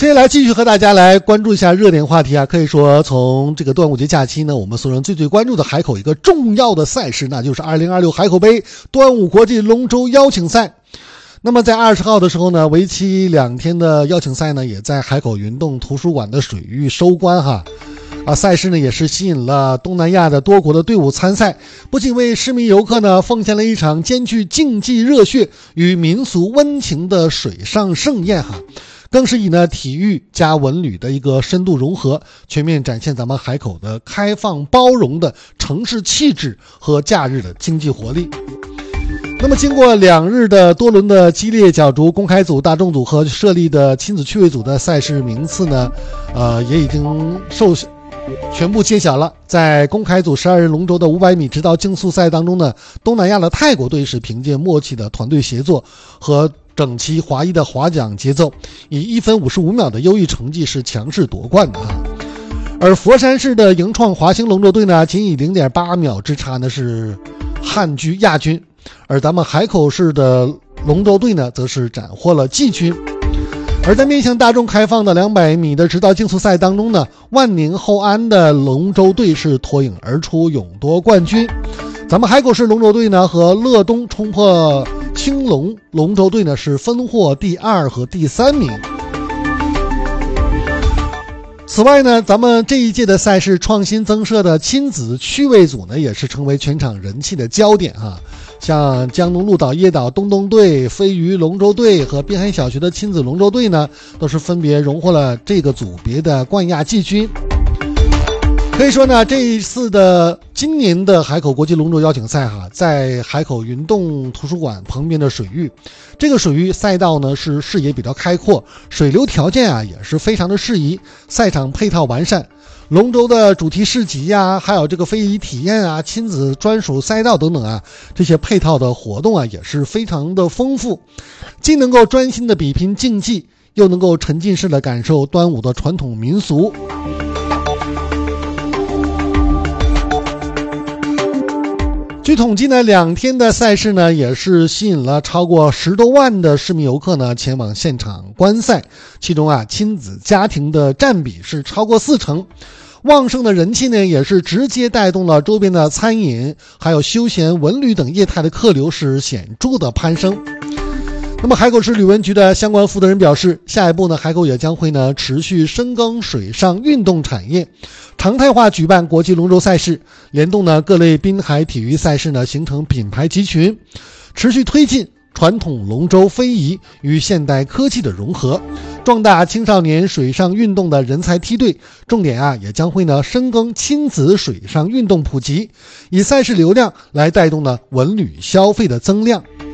接下来继续和大家来关注一下热点话题啊，可以说从这个端午节假期呢，我们所有人最关注的海口一个重要的赛事，那就是2026海口杯端午国际龙舟邀请赛。那么在20号的时候呢，为期2天的邀请赛呢，也在海口云洞图书馆的水域收官哈。赛事呢也是吸引了东南亚的多国的队伍参赛，不仅为市民游客呢奉献了一场兼具竞技热血与民俗温情的水上盛宴哈，更是以呢体育加文旅的一个深度融合，全面展现咱们海口的开放包容的城市气质和假日的经济活力。那么经过2日的多轮的激烈角逐，公开组、大众组和设立的亲子趣味组的赛事名次呢，也已经全部揭晓了。在公开组12人龙舟的500米直道竞速赛当中呢，东南亚的泰国队是凭借默契的团队协作和整齐划一的划桨节奏，以1分55秒的优异成绩是强势夺冠的。而佛山市的迎创华兴龙舟队呢，仅以 0.8 秒之差呢是汉居亚军，而咱们海口市的龙舟队呢则是斩获了季军。而在面向大众开放的200米的直道竞速赛当中呢，万宁后安的龙舟队是脱颖而出，勇夺冠军。咱们海口市龙舟队呢和乐东冲破青龙龙舟队呢是分获第2和第3名。此外呢，咱们这一届的赛事创新增设的亲子趣味组呢，也是成为全场人气的焦点哈。像江东鹿岛椰岛东东队、飞鱼龙舟队和滨海小学的亲子龙舟队呢，都是分别荣获了这个组别的冠亚季军。可以说呢，这一次的今年的海口国际龙舟邀请赛哈，在海口云洞图书馆旁边的水域，这个水域赛道呢是视野比较开阔，水流条件啊也是非常的适宜，赛场配套完善，龙舟的主题市集啊，还有这个非遗体验啊，亲子专属赛道等等啊，这些配套的活动啊也是非常的丰富，既能够专心的比拼竞技，又能够沉浸式的感受端午的传统民俗。据统计呢，2天的赛事呢也是吸引了超过10多万的市民游客呢前往现场观赛，其中啊亲子家庭的占比是超过40%，旺盛的人气呢也是直接带动了周边的餐饮还有休闲文旅等业态的客流是显著的攀升。那么海口市旅文局的相关负责人表示，下一步呢海口也将会呢持续深耕水上运动产业，常态化举办国际龙舟赛事，联动呢各类滨海体育赛事呢形成品牌集群，持续推进传统龙舟非遗与现代科技的融合，壮大青少年水上运动的人才梯队，重点啊也将会呢深耕亲子水上运动普及，以赛事流量来带动呢文旅消费的增量。